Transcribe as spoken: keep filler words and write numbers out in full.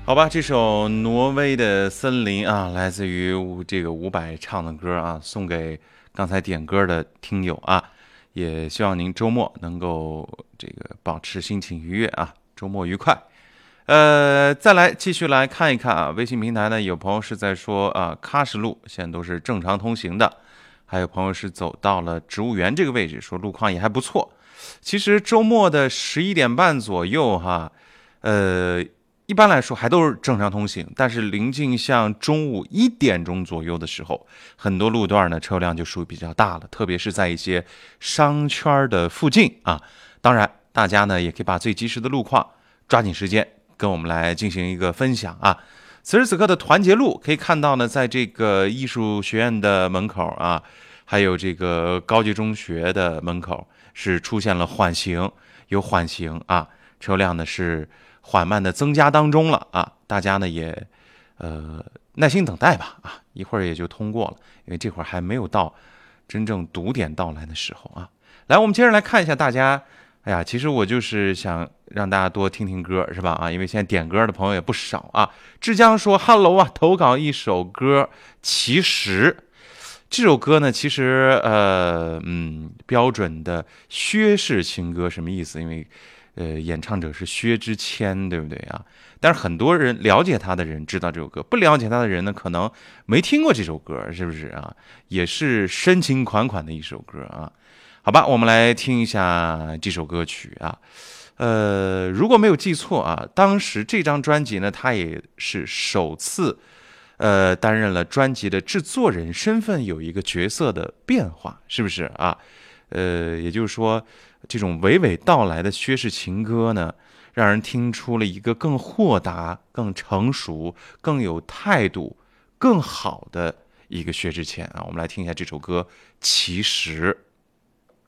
好吧，这首挪威的森林啊，来自于伍这个伍佰唱的歌啊，送给刚才点歌的听友啊，也希望您周末能够这个保持心情愉悦啊，周末愉快。呃，再来继续来看一看啊，微信平台呢有朋友是在说啊，喀什路现在都是正常通行的，还有朋友是走到了植物园这个位置，说路况也还不错。其实周末的十一点半左右哈，呃。一般来说还都是正常通行，但是临近像中午一点钟左右的时候，很多路段呢车辆就属于比较大了，特别是在一些商圈的附近啊。当然，大家呢也可以把最及时的路况抓紧时间跟我们来进行一个分享啊。此时此刻的团结路可以看到呢，在这个艺术学院的门口啊，还有这个高级中学的门口是出现了缓行，有缓行啊，车辆呢是缓慢的增加当中了啊，大家呢也呃耐心等待吧啊，一会儿也就通过了，因为这会儿还没有到真正堵点到来的时候啊。来，我们接着来看一下大家，哎呀，其实我就是想让大家多听听歌，是吧？啊，因为现在点歌的朋友也不少啊。志江说 ：“Hello 啊，投稿一首歌，其实。”这首歌呢，其实呃嗯，标准的薛氏情歌什么意思？因为呃，演唱者是薛之谦，对不对啊？但是很多人了解他的人知道这首歌，不了解他的人呢，可能没听过这首歌，是不是啊？也是深情款款的一首歌啊。好吧，我们来听一下这首歌曲啊。呃，如果没有记错啊，当时这张专辑呢，他也是首次。呃，担任了专辑的制作人身份，有一个角色的变化，是不是啊？呃，也就是说，这种娓娓道来的薛氏情歌呢，让人听出了一个更豁达、更成熟、更有态度、更好的一个薛之谦啊。我们来听一下这首歌《其实》。